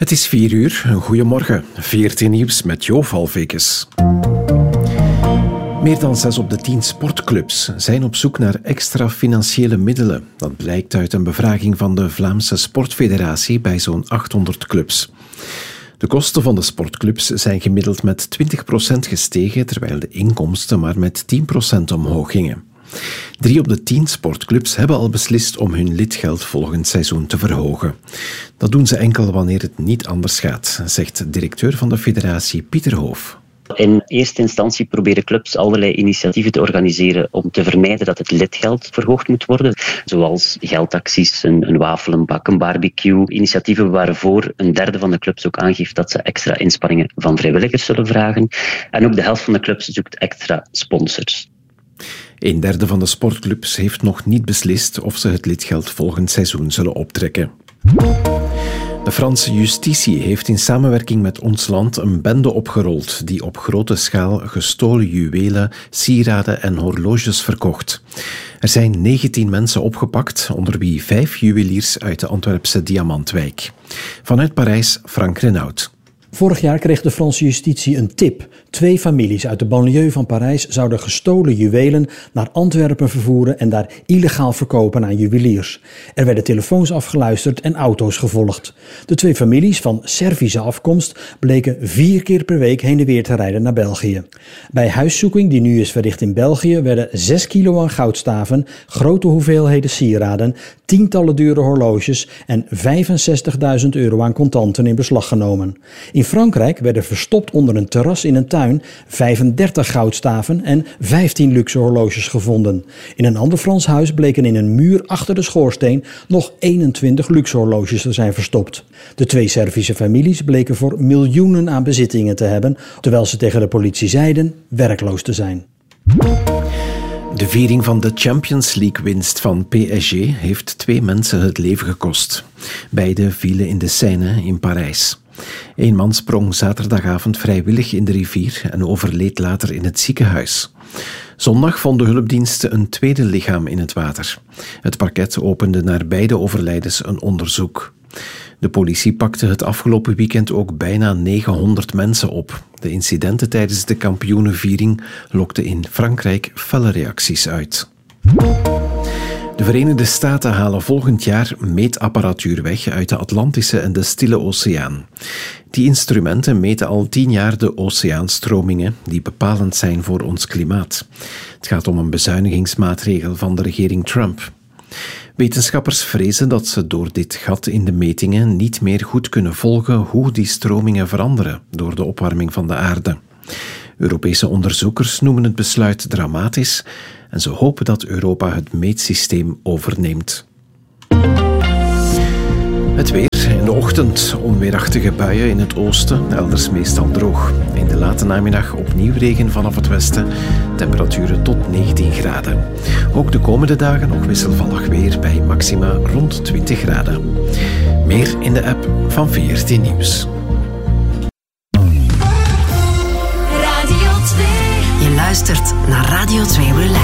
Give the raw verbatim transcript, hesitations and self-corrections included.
Het is vier uur. Goedemorgen. veertien nieuws met Jo Valvekes. Meer dan zes op de tien sportclubs zijn op zoek naar extra financiële middelen. Dat blijkt uit een bevraging van de Vlaamse Sportfederatie bij zo'n achthonderd clubs. De kosten van de sportclubs zijn gemiddeld met twintig procent gestegen, terwijl de inkomsten maar met tien procent omhoog gingen. Drie op de tien sportclubs hebben al beslist om hun lidgeld volgend seizoen te verhogen. Dat doen ze enkel wanneer het niet anders gaat, zegt directeur van de federatie Pieter Hoof. In eerste instantie proberen clubs allerlei initiatieven te organiseren om te vermijden dat het lidgeld verhoogd moet worden. Zoals geldacties, een, een wafel, een bak, een barbecue. Initiatieven waarvoor een derde van de clubs ook aangeeft dat ze extra inspanningen van vrijwilligers zullen vragen. En ook de helft van de clubs zoekt extra sponsors. Een derde van de sportclubs heeft nog niet beslist of ze het lidgeld volgend seizoen zullen optrekken. De Franse justitie heeft in samenwerking met ons land een bende opgerold die op grote schaal gestolen juwelen, sieraden en horloges verkocht. Er zijn negentien mensen opgepakt, onder wie vijf juweliers uit de Antwerpse Diamantwijk. Vanuit Parijs, Frank Renaud. Vorig jaar kreeg de Franse justitie een tip. Twee families uit de banlieue van Parijs zouden gestolen juwelen naar Antwerpen vervoeren en daar illegaal verkopen aan juweliers. Er werden telefoons afgeluisterd en auto's gevolgd. De twee families van Servische afkomst bleken vier keer per week heen en weer te rijden naar België. Bij huiszoeking die nu is verricht in België werden zes kilo aan goudstaven, grote hoeveelheden sieraden, tientallen dure horloges en vijfenzestigduizend euro aan contanten in beslag genomen. In Frankrijk werden verstopt onder een terras in een tuin vijfendertig goudstaven en vijftien luxe horloges gevonden. In een ander Frans huis bleken in een muur achter de schoorsteen nog eenentwintig luxe horloges te zijn verstopt. De twee Servische families bleken voor miljoenen aan bezittingen te hebben, terwijl ze tegen de politie zeiden werkloos te zijn. De viering van de Champions League-winst van P S G heeft twee mensen het leven gekost. Beide vielen in de Seine in Parijs. Eén man sprong zaterdagavond vrijwillig in de rivier en overleed later in het ziekenhuis. Zondag vonden hulpdiensten een tweede lichaam in het water. Het parket opende naar beide overlijdens een onderzoek. De politie pakte het afgelopen weekend ook bijna negenhonderd mensen op. De incidenten tijdens de kampioenenviering lokten in Frankrijk felle reacties uit. De Verenigde Staten halen volgend jaar meetapparatuur weg uit de Atlantische en de Stille Oceaan. Die instrumenten meten al tien jaar de oceaanstromingen die bepalend zijn voor ons klimaat. Het gaat om een bezuinigingsmaatregel van de regering Trump. Wetenschappers vrezen dat ze door dit gat in de metingen niet meer goed kunnen volgen hoe die stromingen veranderen door de opwarming van de aarde. Europese onderzoekers noemen het besluit dramatisch en ze hopen dat Europa het meetsysteem overneemt. Het weer. In de ochtend onweerachtige buien in het oosten, elders meestal droog. In de late namiddag opnieuw regen vanaf het westen, temperaturen tot negentien graden. Ook de komende dagen nog wisselvallig weer bij maxima rond twintig graden. Meer in de app van veertien Nieuws. Radio twee. Je luistert naar Radio twee Relax.